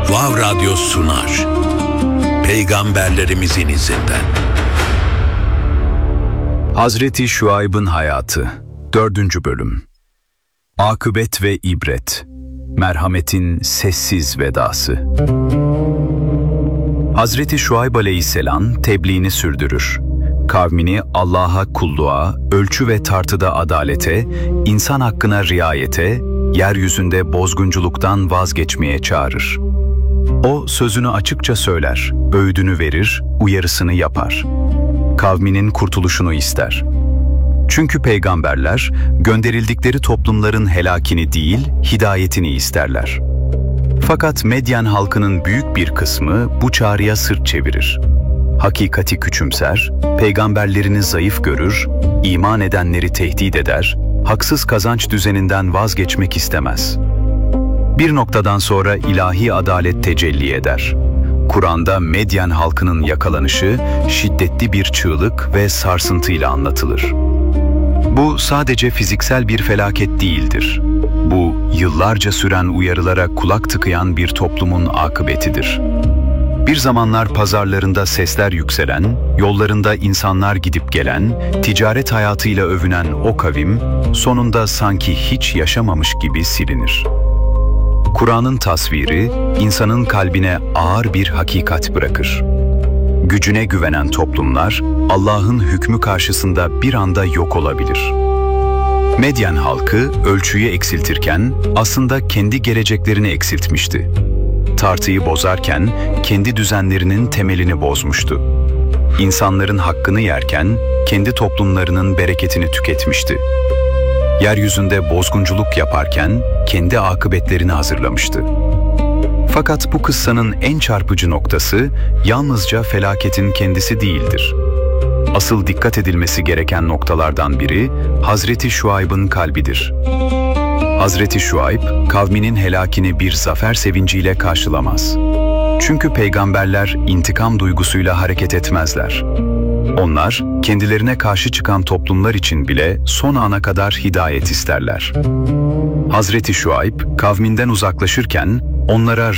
Vav Radyo sunar. Peygamberlerimizin izinden. Hazreti Şuayb'ın hayatı 4. bölüm. Akıbet ve ibret. Merhametin sessiz vedası. Hazreti Şuayb aleyhisselam tebliğini sürdürür. Kavmini Allah'a kulluğa, ölçü ve tartıda adalete, insan hakkına riayete, yeryüzünde bozgunculuktan vazgeçmeye çağırır. O sözünü açıkça söyler, öğüdünü verir, uyarısını yapar. Kavminin kurtuluşunu ister. Çünkü peygamberler gönderildikleri toplumların helakini değil, hidayetini isterler. Fakat Medyen halkının büyük bir kısmı bu çağrıya sırt çevirir. Hakikati küçümser, peygamberlerini zayıf görür, iman edenleri tehdit eder, haksız kazanç düzeninden vazgeçmek istemez. Bir noktadan sonra ilahi adalet tecelli eder. Kur'an'da Medyen halkının yakalanışı şiddetli bir çığlık ve sarsıntıyla anlatılır. Bu sadece fiziksel bir felaket değildir. Bu, yıllarca süren uyarılara kulak tıkayan bir toplumun akıbetidir. Bir zamanlar pazarlarında sesler yükselen, yollarında insanlar gidip gelen, ticaret hayatıyla övünen o kavim, sonunda sanki hiç yaşamamış gibi silinir. Kur'an'ın tasviri, insanın kalbine ağır bir hakikat bırakır. Gücüne güvenen toplumlar, Allah'ın hükmü karşısında bir anda yok olabilir. Medyen halkı ölçüyü eksiltirken aslında kendi geleceklerini eksiltmişti. Tartıyı bozarken kendi düzenlerinin temelini bozmuştu. İnsanların hakkını yerken kendi toplumlarının bereketini tüketmişti. Yeryüzünde bozgunculuk yaparken kendi akıbetlerini hazırlamıştı. Fakat bu kıssanın en çarpıcı noktası yalnızca felaketin kendisi değildir. Asıl dikkat edilmesi gereken noktalardan biri Hazreti Şuayb'ın kalbidir. Hazreti Şuayb, kavminin helakini bir zafer sevinciyle karşılamaz. Çünkü peygamberler intikam duygusuyla hareket etmezler. Onlar, kendilerine karşı çıkan toplumlar için bile son ana kadar hidayet isterler. Hazreti Şuayb, kavminden uzaklaşırken onlara